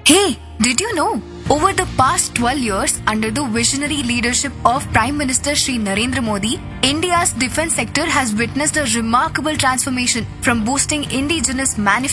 Hey, did you know? Over the past 12 years, under the visionary leadership of Prime Minister Shri Narendra Modi, India's defense sector has witnessed a remarkable transformation from boosting indigenous manufacturing